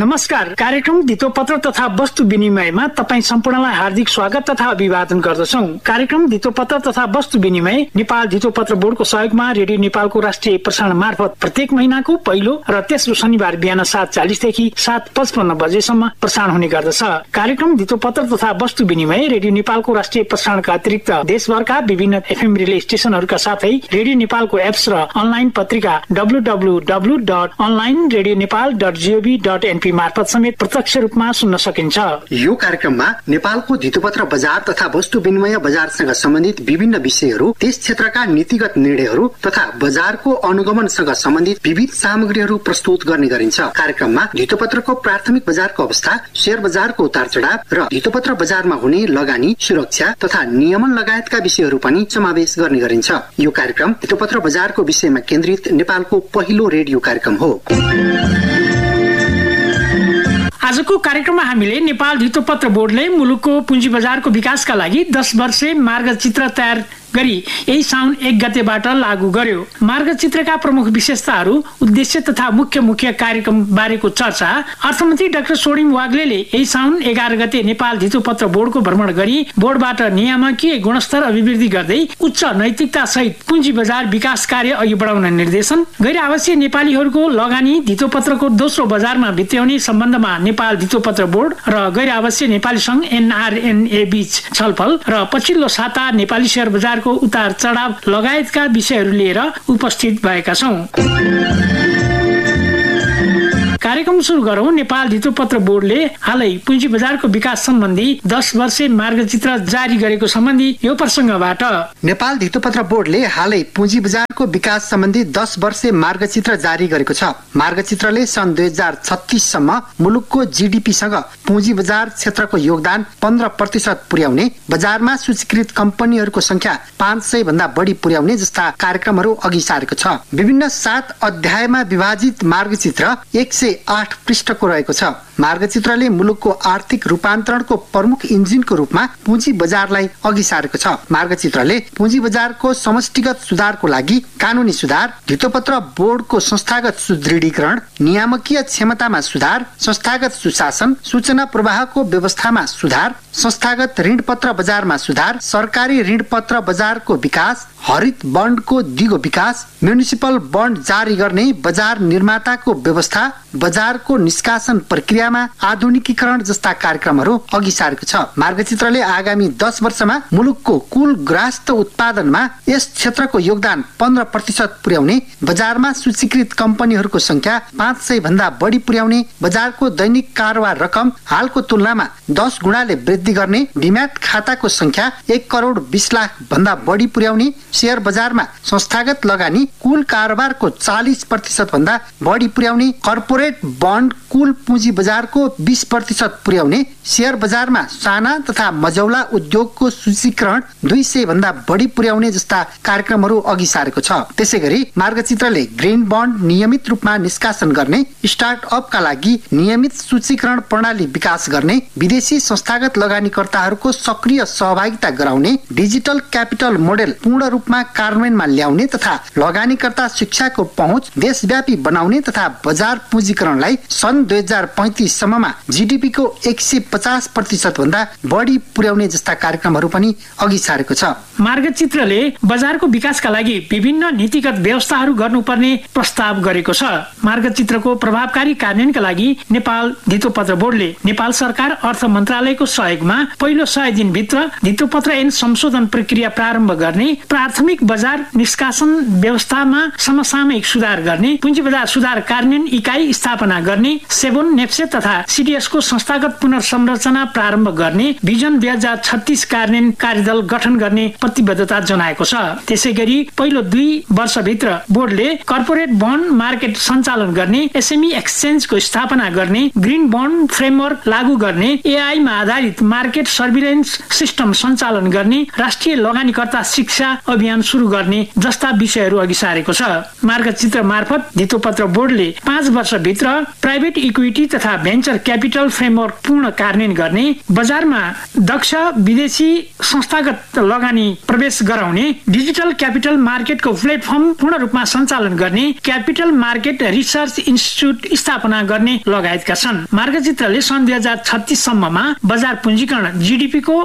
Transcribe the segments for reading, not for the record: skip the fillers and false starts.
नमस्कार। कार्यक्रम धितोपत्र तथा वस्तु विनिमयमा तपाईँ सम्पूर्णलाई हार्दिक स्वागत तथा अभिवादन गर्दछौ। कार्यक्रम धितोपत्र तथा वस्तु विनिमय नेपाल धितोपत्र बोर्डको सहयोगमा रेडियो नेपालको राष्ट्रिय प्रसारण मार्फत प्रत्येक महिनाको पहिलो र तेस्रो शनिबार बिहान 7:40 देखि 7:55 बजेसम्म प्रसारण हुने गर्दछ। कार्यक्रम धितोपत्र तथा वस्तु विनिमय रेडियो नेपालको राष्ट्रिय प्रसारणका अतिरिक्त देशभरका विभिन्न एफएम रिले स्टेशनहरूका साथै रेडियो नेपालको एप्स र अनलाइन पत्रिका www.onlineradionepal.gov.np मार्फत समेत प्रत्यक्ष रूपमा सुन्न सकिन्छ। यो कार्यक्रममा नेपालको धितोपत्र बजार तथा वस्तु विनिमय बजारसँग सम्बन्धित विभिन्न विषयहरू, त्यस क्षेत्रका नीतिगत निर्णयहरू तथा बजारको अनुगमनसँग सम्बन्धित विविध सामग्रीहरू प्रस्तुत गर्ने गरिन्छ। कार्यक्रममा धितोपत्रको प्राथमिक बजारको अवस्था, शेयर बजारको उतार चढाव र धितोपत्र बजारमा हुने लगानी, सुरक्षा तथा नियमन लगायतका विषयहरू पनि समावेश गर्ने गरिन्छ। यो कार्यक्रम धितोपत्र बजारको विषयमा केन्द्रित नेपालको पहिलो रेडियो कार्यक्रम हो। आजको कार्यक्रममा हामीले नेपाल धितोपत्र बोर्डले मुलुकको पुँजी बजारको विकासका लागि 10 वर्षे मार्गचित्र तयार गरी यही साउन 1 गतेबाट लागू गर्यो। मार्गचित्रका प्रमुख विशेषताहरू, उद्देश्य तथा मुख्य कार्यक्रम बारेको चर्चा अर्थमन्त्री डाक्टर सोडिम वाग्लेले यही साउन 11 गते नेपाल धितोपत्र बोर्डको भ्रमण गरी बोर्डबाट नियामकीय गुणस्तर अभिवृद्धि गर्दै उच्च नैतिकता सहित पुँजी बजार विकास कार्य अघि बढाउन निर्देशन, गैर आवासीय नेपालीहरूको लगानी धितोपत्रको दोस्रो बजारमा भित्र्याउने सम्बन्धमा नेपाल धितोपत्र बोर्ड र गैर आवासीय नेपाली संघ NRNA बीच छलफल र पछिल्लो साता नेपाली शेयर बजारको उतार चढाव लगायतका विषयहरू लिएर उपस्थित भएका छौं। कार्यक्रम सुरु गरौं। नेपाल धितोपत्र बोर्डले हालै पुँजी बजारको विकास सम्बन्धी 10 वर्षे मार्गचित्र जारी गरेको सम्बन्धी यो प्रसंगबाट। नेपाल धितोपत्र बोर्डले हालै पुँजी बजारको विकास सम्बन्धी 10 वर्षे मार्गचित्र जारी गरेको छ। मार्गचित्रले सन् 2036 सम्म मुलुकको जीडीपी सँग पुँजी बजार क्षेत्रको योगदान 15% पुर्याउने, बजारमा सूचीकृत कम्पनीहरूको संख्या 500 भन्दा बढी पुर्याउने जस्ता कार्यक्रमहरू अघि सारेको छ। विभिन्न 7 अध्यायमा विभाजित मार्गचित्र 108 पृष्ठको रहेको छ। मार्गचित्रले मुलुकको आर्थिक रूपान्तरणको प्रमुख इन्जिनको रूपमा पुँजी बजारलाई अघि सारेको छ। मार्गचित्रले पुँजी बजारको समष्टिगत सुधारको लागि कानूनी सुधार, धितोपत्र बोर्डको संस्थागत सुदृढीकरण, नियामकीय क्षमतामा सुधार, संस्थागत सुशासन, सूचना प्रवाहको व्यवस्थामा सुधार, संस्थागत ऋणपत्र बजारमा सुधार, सरकारी ऋणपत्र बजारको विकास, हरित बन्डको दिगो विकास, म्युनिसिपल बन्ड जारी गर्ने, बजार निर्माताको व्यवस्था, बजारको निष्कासन प्रक्रियामा आधुनिकीकरण जस्ता कार्यक्रमहरू अघि सारेको छ। मार्गचित्रले आगामी 10 वर्षमा मुलुकको कुल ग्राहस्थ उत्पादनमा यस क्षेत्रको योगदान 15% पुर्याउने, बजारमा सूचीकृत कम्पनीहरूको संख्या 500 भन्दा बढी पुर्याउने, बजारको दैनिक कारोबार रकम हालको तुलनामा 10 गुणाले वृद्धि गर्ने, डिम्याट खाताको संख्या 1 करोड 20 लाख भन्दा बढी पुर्याउने, शेयर बजारमा संस्थागत लगानी कुल कारोबारको 40% भन्दा बढी पुर्याउने, कर्पोरेट बन्ड कुल पुँजी बजारको 20% पुर्याउने, शेयर बजारमा साना तथा मझौला उद्योगको सूचीकरण 200 भन्दा बढी पुर्याउने जस्ता कार्यक्रमहरू अघि सारेको छ। त्यसैगरी मार्गचित्रले ग्रीन बन्ड नियमित रूपमा निष्कासन गर्ने, स्टार्टअपका लागि नियमित सूचीकरण प्रणाली विकास गर्ने, विदेशी संस्थागत लगानीकर्ताहरूको सक्रिय सहभागिता गराउने, डिजिटल क्यापिटल मोडेल पूर्ण रूपमा कार्यान्वयनमा ल्याउने तथा लगानीकर्ता शिक्षाको पहुँच देशव्यापी बनाउने तथा बजार पुँजीकरणलाई सन् 2035 सम्ममा जीडीपी को 150% भन्दा बढी पुर्याउने जस्ता कार्यक्रमहरू पनि अघि सारेको छ। मार्गचित्रले बजारको विकासका लागि विभिन्न नीतिगत व्यवस्थाहरू गर्नुपर्ने प्रस्ताव गरेको छ। मार्गचित्रको प्रभावकारी कार्यान्वयनका लागि नेपाल धितोपत्र बोर्डले नेपाल सरकार अर्थ मन्त्रालयको सहयोगमा पहिलो 100 दिनभित्र धितोपत्र ऐन संशोधन प्रक्रिया प्रारम्भ गर्ने, प्राथमिक बजार निष्कासन व्यवस्थामा समसामयिक सुधार गर्ने, पुँजी बजार सुधार कार्यान्वयन इकाइ स्थापना गर्ने, सेबोन, नेप्से तथा सीडीएस को संस्थागत पुनर्संरचना प्रारम्भ गर्ने, भिजन 2036 कार्यान्वयन कार्यदल गठन गर्ने प्रतिबद्धता जनाएको छ। त्यसैगरी पहिलो 2 वर्षभित्र बोर्डले कर्पोरेट बन्ड मार्केट सञ्चालन गर्ने, एसएमई एक्सचेन्जको स्थापना गर्ने, ग्रीन बन्ड फ्रेमवर्क लागू गर्ने, एआई मा आधारित मार्केट सर्भिलेन्स सिस्टम सञ्चालन गर्ने, राष्ट्रिय लगानीकर्ता शिक्षा अभियान सुरु गर्ने जस्ता विषयहरू अघि सारेको छ। मार्गचित्र मार्फत धितोपत्र बोर्डले 5 वर्षभित्र प्राइभेट इक्विटी तथा भेन्चर क्यापिटल फ्रेमवर्क पूर्ण कार्यान्वयन कार्यान्वयन गर्ने, बजारमा दक्ष विदेशी संस्थागत लगानी प्रवेश गराउने, डिजिटल क्यापिटल मार्केटको प्लेटफर्म पूर्ण रूपमा सञ्चालन गर्ने, क्यापिटल मार्केट रिसर्च इन्स्टिच्युट स्थापना गर्ने लगायतका छन्। मार्गचित्रले सन् 2036 सम्ममा बजार पुञ्जीकरण जीडीपी को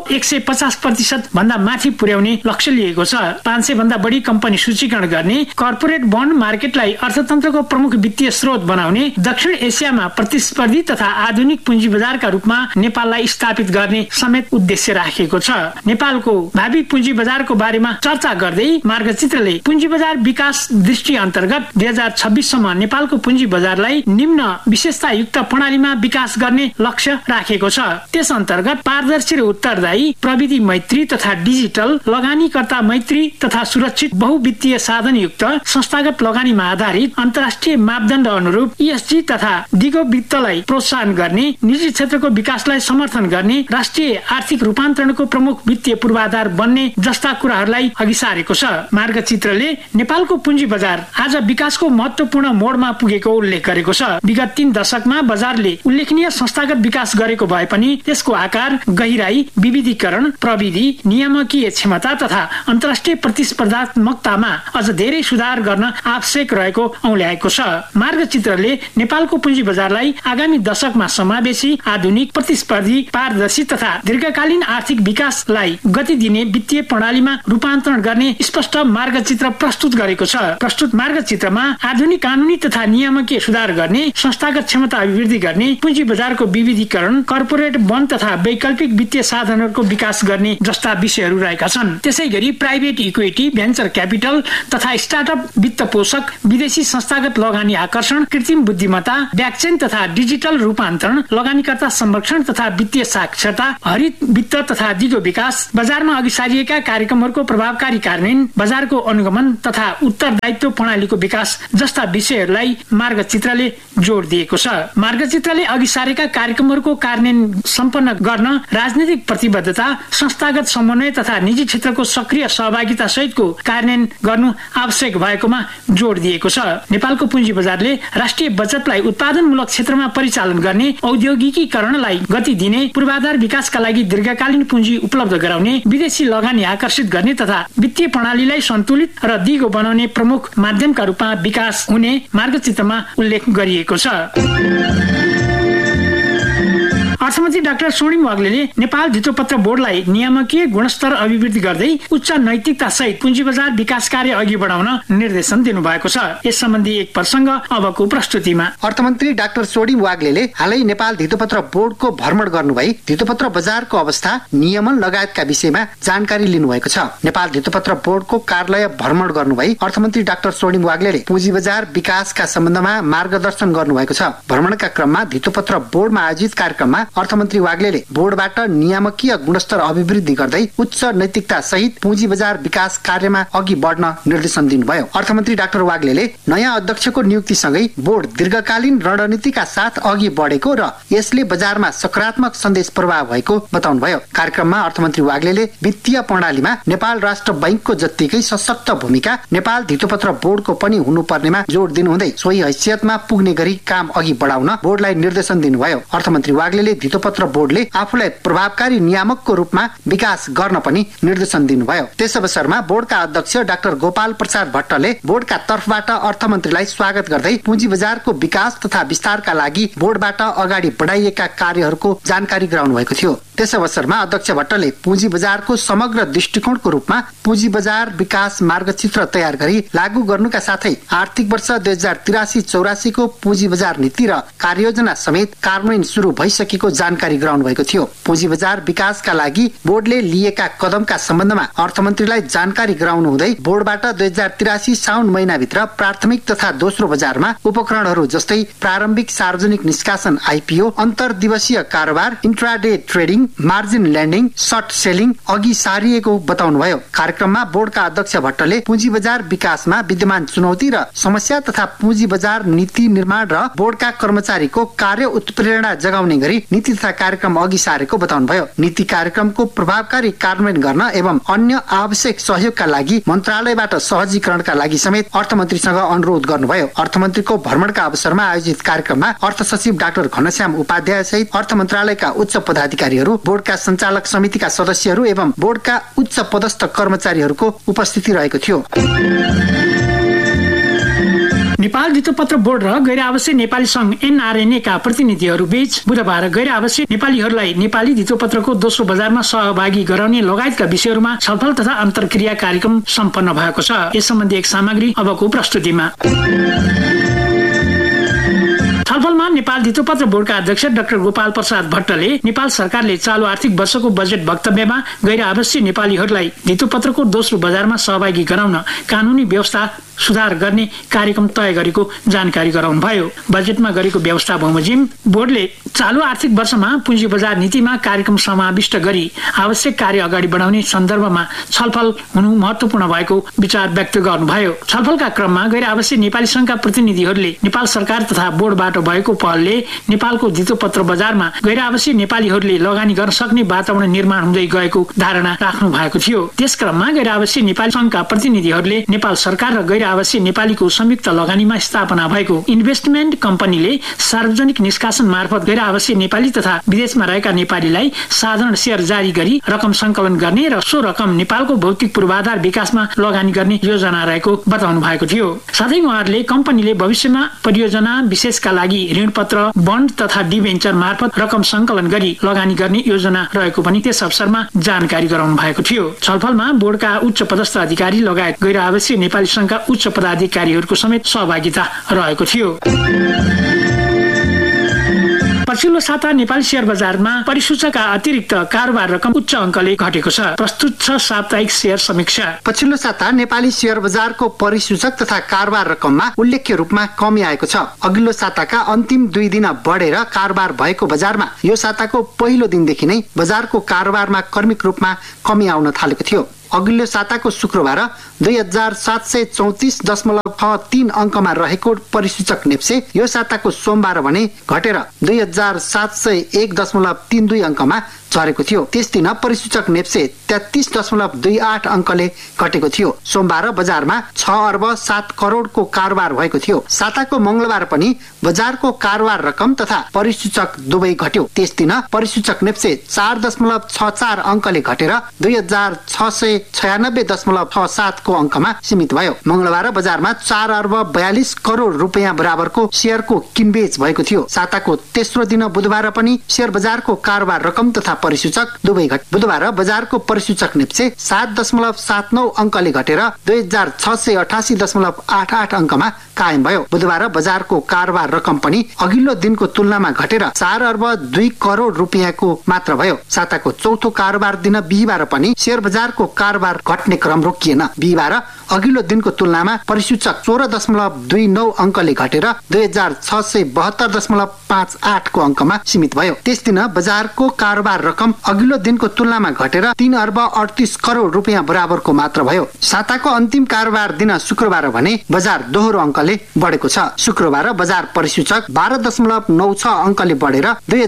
150% भन्दा माथि पुर्याउने लक्ष्य लिएको छ। 500 भन्दा बढी कम्पनी सूचीकरण गर्ने, कर्पोरेट बन्ड मार्केटलाई अर्थतन्त्रको प्रमुख वित्तीय स्रोत बनाउने, दक्षिण एसियामा प्रतिस्पर्धी तथा आधुनिक पुँजी बजारका रूपमा नेपाललाई स्थापित गर्ने समेत उद्देश्य राखेको छ। नेपालको भावी पुँजी बजारको बारेमा चर्चा गर्दै मार्गचित्रले पुँजी बजार विकास दृष्टि अन्तर्गत 2026 सम्म नेपालको पुँजी बजारलाई निम्न विशेषतायुक्त प्रणालीमा विकास गर्ने लक्ष्य राखेको छ। त्यस अन्तर्गत पारदर्शी र उत्तरदायी, प्रविधि मैत्री तथा डिजिटल, लगानीकर्ता मैत्री तथा सुरक्षित बहुवित्तीय साधनयुक्त, संस्थागत लगानीमा आधारित, अन्तर्राष्ट्रिय मापदण्ड अनुरूप ESG तथा दिगो वित्तलाई प्रोत्साहन गर्ने, निजी क्षेत्रको विकासलाई समर्थन गर्ने, राष्ट्रिय आर्थिक रूपान्तरणको प्रमुख वित्तीय पूर्वाधार बन्ने जस्ता कुराहरूलाई अघि सारेको छ। मार्गचित्रले नेपालको पुँजी बजार आज विकासको महत्वपूर्ण मोडमा पुगेको उल्लेख गरेको छ। विगत 3 दशकमा बजारले उल्लेखनीय संस्थागत विकास गरेको भए पनि त्यसको आकार, गहिराई, विविधीकरण, प्रविधि, नियामकीय क्षमता तथा अन्तर्राष्ट्रिय प्रतिस्पर्धात्मकतामा अझ धेरै सुधार गर्न आवश्यक रहेको औल्याएको छ। मार्गचित्रले नेपालको पुँजी बजारलाई आगामी दशकमा समावेशी, आधुनिक, प्रतिस्पर्धी, पारदर्शी तथा दीर्घकालीन आर्थिक विकासलाई गति दिने वित्तीय प्रणालीमा रूपान्तरण गर्ने स्पष्ट मार्गचित्र प्रस्तुत गरेको छ। प्रस्तुत मार्गचित्रमा आधुनिक कानूनी तथा नियामकीय सुधार गर्ने, संस्थागत क्षमता अभिवृद्धि गर्ने, पुँजी बजारको विविधीकरण, कर्पोरेट बन्ड तथा वैकल्पिक वित्तीय साधनहरूको विकास गर्ने जस्ता विषयहरू रहेका छन्। त्यसैगरी प्राइभेट इक्विटी, भेन्चर क्यापिटल तथा स्टार्टअप वित्त पोषक, विदेशी संस्थागत लगानी आकर्षण, कृत्रिम बुद्धिमत्ता, ब्लकचेन तथा डिजिटल रूपान्तरण, लगानीकर्ता संरक्षण तथा वित्तीय साक्षरता, हरित वित्त तथा दिगो विकास, बजारमा अघि सारिएका कार्यक्रमहरूको प्रभावकारी कार्यान्वयन, बजारको अनुगमन तथा उत्तरदायित्व प्रणालीको विकास जस्ता विषयहरूलाई मार्गचित्रले जोड दिएको छ। मार्गचित्रले अघि सारेका कार्यक्रमहरूको कार्यान्वयन सम्पन्न गर्न राजनीतिक प्रतिबद्धता, संस्थागत समन्वय तथा निजी क्षेत्रको सक्रिय सहभागिता सहितको कार्यान्वयन गर्नु आवश्यक भएकोमा जोड दिएको छ। नेपालको पुँजी बजारले राष्ट्रिय बचतलाई उत्पादनमूलक क्षेत्रमा परिचालन गर्ने, औद्योगिकीकरणलाई गति दिने, पूर्वाधार विकासका लागि दीर्घकालीन पुँजी उपलब्ध गराउने, विदेशी लगानी आकर्षित गर्ने तथा वित्तीय प्रणालीलाई सन्तुलित र दिगो बनाउने प्रमुख माध्यमका रूपमा विकास हुने मार्गचित्रमा उल्लेख गरिएको छ। अर्थमन्त्री डाक्टर स्वर्णिम वाग्लेले नेपाल धितोपत्र बोर्डलाई नियामकीय गुणस्तर अभिवृद्धि गर्दै उच्च नैतिकता सहित पुँजी बजार विकास कार्य अघि बढाउन निर्देशन दिनुभएको छ। यस सम्बन्धी एक प्रसंग अबको प्रस्तुतिमा। अर्थमन्त्री डाक्टर स्वर्णिम वाग्लेले हालै नेपाल धितोपत्र बोर्डको भ्रमण गर्नुभई धितोपत्र बजारको अवस्था, नियमन लगायतका विषयमा जानकारी लिनुभएको छ। नेपाल धितोपत्र बोर्डको कार्यालय भ्रमण गर्नुभई अर्थमन्त्री डाक्टर स्वर्णिम वाग्लेले पुँजी बजार विकासका सम्बन्धमा मार्गदर्शन गर्नुभएको छ। भ्रमणका क्रममा धितोपत्र बोर्डमा आयोजित कार्यक्रममा अर्थमन्त्री वाग्लेले बोर्डबाट नियामकीय गुणस्तर अभिवृद्धि गर्दै उच्च नैतिकता सहित पुँजी बजार विकास कार्यमा अघि बढ्न निर्देशन दिनुभयो। अर्थमन्त्री डाक्टर वाग्लेले नयाँ अध्यक्षको नियुक्तिसँगै बोर्ड दीर्घकालीन रणनीतिका साथ अघि बढेको र यसले बजारमा सकारात्मक सन्देश प्रभाव भएको बताउनुभयो। कार्यक्रममा अर्थमन्त्री वाग्लेले वित्तीय प्रणालीमा नेपाल राष्ट्र बैंकको जत्तिकै सशक्त भूमिका नेपाल धितोपत्र बोर्डको पनि हुनुपर्नेमा जोड दिनुहुँदै सोही हैसियतमा पुग्ने गरी काम अघि बढाउन बोर्डलाई निर्देशन दिनुभयो। अर्थमन्त्री वाग्लेले धितोपत्र बोर्डले आफूलाई प्रभावकारी नियामकको रूपमा विकास गर्न पनि निर्देशन दिनुभयो। त्यस अवसरमा बोर्डका अध्यक्ष डाक्टर गोपाल प्रसाद भट्टले बोर्डका तर्फबाट अर्थमन्त्रीलाई स्वागत गर्दै पुँजी बजारको विकास तथा विस्तारका लागि बोर्डबाट अगाडि बढाइएका कार्यहरूको जानकारी गराउनु भएको थियो। त्यस अवसरमा अध्यक्ष भट्टले पुँजी बजारको समग्र दृष्टिकोणको रूपमा पुँजी बजार विकास मार्गचित्र तयार गरी लागू गर्नुका साथै आर्थिक वर्ष 2083-84 को पुँजी बजार नीति र कार्ययोजना समेत कार्यान्वयन शुरू भइसकेको जानकारी गराउनु भएको थियो। पुँजी बजार विकासका लागि बोर्डले लिएका कदमका सम्बन्धमा अर्थमन्त्रीलाई जानकारी गराउनु हुँदै बोर्डबाट 2083 साउन महिनाभित्र प्राथमिक तथा दोस्रो बजारमा उपकरणहरू जस्तै प्रारम्भिक सार्वजनिक निष्कासन IPO, अन्तर्दिवसीय कारोबार, intraday trading, margin landing, short selling अघि सारिएको बताउनुभयो। कार्यक्रममा बोर्डका अध्यक्ष भट्टले पुँजी बजार विकासमा विद्यमान चुनौती र समस्या तथा पुँजी बजार नीति निर्माण र बोर्डका कर्मचारीको कार्य उत्प्रेरणा जगाउने गरी नीति तथा कार्यक्रम अघि सारेको बताउनुभयो। नीति कार्यक्रमको प्रभावकारी कार्यान्वयन गर्न एवं अन्य आवश्यक सहयोगका लागि मन्त्रालयबाट सहजीकरणका लागि समेत अर्थमन्त्रीसँग अनुरोध गर्नुभयो। अर्थमन्त्रीको भ्रमणका अवसरमा आयोजित कार्यक्रममा अर्थ सचिव डाक्टर घनश्याम उपाध्याय सहित अर्थ मन्त्रालयका उच्च पदाधिकारीहरू, बोर्डका सञ्चालक समितिका सदस्यहरू एवं बोर्डका उच्च पदस्थ कर्मचारीहरूको उपस्थिति रहेको थियो। नेपाल धितोपत्र बोर्ड र गैर आवासीय नेपाली संघ NRNA का प्रतिनिधिहरू बीच बुधबार गैर आवासीय नेपालीहरूलाई नेपाली धितोपत्रको दोस्रो बजारमा सहभागी गराउने लगायतका विषयहरूमा छलफल तथा अन्तर्क्रिया कार्यक्रम सम्पन्न भएको छ। यस सम्बन्धी एक सामग्री अबको प्रस्तुतिमा। छलफलमा नेपाल धितोपत्र बोर्डका अध्यक्ष डाक्टर गोपाल प्रसाद भट्टले नेपाल सरकारले चालु आर्थिक वर्षको बजेट वक्तव्यमा गैर आवासीय नेपालीहरूलाई धितोपत्रको दोस्रो बजारमा सहभागी गराउन कानूनी व्यवस्था सुधार गर्ने कार्यक्रम तय गरेको जानकारी गराउनुभयो। बजेटमा गरेको व्यवस्था बमोजिम बोर्डले चालु आर्थिक वर्षमा पुँजी बजार नीतिमा कार्यक्रम समाविष्ट गरी आवश्यक कार्य अगाडि बढाउने सन्दर्भमा छलफल हुनु महत्वपूर्ण भएको विचार व्यक्त गर्नुभयो। छलफलका क्रममा गैर आवासीय नेपाली संघका प्रतिनिधिहरूले नेपाल सरकार तथा बोर्डबाट भएको पहलले नेपालको धितोपत्र बजारमा गैर आवासीय नेपालीहरूले लगानी गर्न सक्ने वातावरण निर्माण हुँदै गएको धारणा राख्नु भएको थियो। त्यस क्रममा गैर आवासीय नेपाली संघका प्रतिनिधिहरूले नेपाल सरकार र गैर आवासीय नेपालीको संयुक्त लगानीमा स्थापना भएको इन्भेस्टमेन्ट कम्पनीले सार्वजनिक निष्कासन मार्फत गैर आवासीय नेपाली तथा विदेशमा रहेका नेपालीलाई साधारण शेयर जारी गरी रकम संकलन गर्ने र सो रकम नेपालको भौतिक पूर्वाधार विकासमा लगानी गर्ने योजना रहेको बताउनु भएको थियो। साथै उहाँहरूले कम्पनीले भविष्यमा परियोजना विशेषका लागि ऋणपत्र, बन्ड तथा डिबेन्चर मार्फत रकम संकलन गरी लगानी गर्ने योजना रहेको पनि त्यस अवसरमा जानकारी गराउनु भएको थियो। छलफलमा बोर्डका उच्च पदस्थ अधिकारी लगायत गैर आवासीय नेपाली संघका उच्च पदाधिकारीहरूको समेत सहभागिता रहेको थियो। पछिल्लो साता नेपाली शेयर बजारमा परिसूचकका अतिरिक्त कारोबार रकम उच्च अङ्कले घटेको छ। प्रस्तुत छ साप्ताहिक शेयर समीक्षा। पछिल्लो साता नेपाली शेयर बजारको परिसूचक तथा कारोबार रकममा उल्लेख्य रूपमा कमी आएको छ। अघिल्लो साताका अन्तिम 2 दिन बढेर कारोबार भएको बजारमा यो साताको पहिलो दिनदेखि नै बजारको कारोबारमा क्रमिक रूपमा कमी आउन थालेको थियो। अघिल्लो साताको शुक्रबार 2734.63 अङ्कमा रहेको परिसूचक नेप्से यो साताको सोमबार भने घटेर 2701.32 अङ्कमा झरेको थियो। त्यस दिन परिसूचक नेप्से 33.28 अङ्कले घटेको थियो। सोमबार बजारमा 6 अर्ब 7 करोडको कारोबार भएको थियो। साताको मंगलबार पनि बजारको कारोबार रकम तथा परिसूचक दुवै घट्यो। त्यस दिन परिसूचक नेप्से 4.64 अङ्कले घटेर 2696.67 को अङ्कमा सीमित भयो। मंगलबार बजारमा 4 अर्ब 42 करोड रुपियाँ बराबरको शेयरको किनबेच भएको थियो। साताको तेस्रो दिन बुधबार पनि शेयर बजारको कारोबार रकम तथा परिसूचक दुवै घटे। बुधबार बजारको परिसूचक नेप्से 7.79 अङ्कले घटेर 2688.88 अङ्कमा कायम भयो। बुधबार बजारको कारोबार रकम पनि अघिल्लो दिनको तुलनामा घटेर 4 अर्ब 2 करोड रुपियाँको मात्र भयो। साताको चौथो कारोबार दिन बिहीबार पनि शेयर बजारको कारोबार घट्ने क्रम रोकिएन। बिहीबार अघिल्लो दिनको तुलनामा परिसूचक 16.29 अङ्कले घटेर 2672.58 को अङ्कमा सीमित भयो। त्यस दिन बजारको कारोबार रकम अघिल्लो दिनको तुलनामा घटेर 3 अर्ब 38 करोड रुपियाँ बराबरको मात्र भयो। साताको अन्तिम कारोबार दिन शुक्रबार भने बजार दोहोरो अङ्कले बढेको छ। शुक्रबार बजार परिसूचक 12.96 अङ्कले बढेर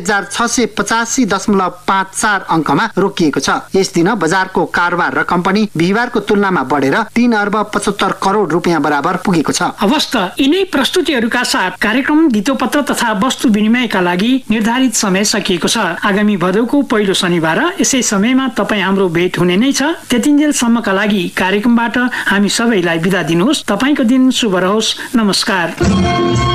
2685.54 अङ्कमा रोकिएको छ। यस दिन बजारको कारोबार रकम पनि बिहीबारको तुलनामा बढेर 3 अर्ब 75 करोड रुपियाँ बराबर पुगेको छ। अवस्था यिनै प्रस्तुतिहरूका साथ कार्यक्रम धितोपत्र तथा वस्तु विनिमयका लागि निर्धारित समय सकिएको छ। आगामी भदौको पहिलो शनिबार यसै समयमा तपाईँ हाम्रो भेट हुने नै छ। त्यतिन्जेलसम्मका लागि कार्यक्रमबाट हामी सबैलाई बिदा दिनुहोस्। तपाईँको दिन शुभ रहोस्। नमस्कार।